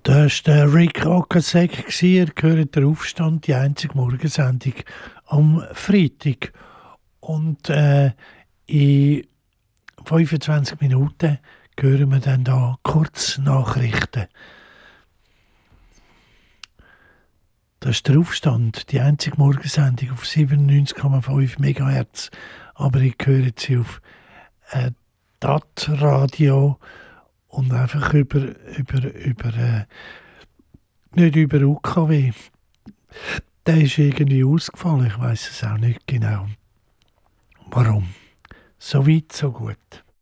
Das war der Rick Ocasek. Ihr gehört der Aufstand, die einzige Morgensendung am Freitag. Und in 25 Minuten hören wir dann da Kurznachrichten. Das ist der Aufstand, die einzige Morgensendung auf 97,5 MHz. Aber ich höre sie auf DAT-Radio und einfach nicht über UKW. Der ist irgendwie ausgefallen, ich weiß es auch nicht genau. Warum? So weit, so gut.